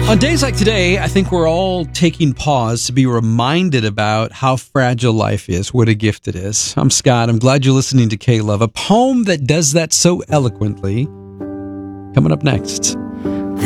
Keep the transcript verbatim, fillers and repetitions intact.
On days like today, I think we're all taking pause to be reminded about how fragile life is, what a gift it is. I'm Scott. I'm glad you're listening to K-Love, a poem that does that so eloquently. Coming up next.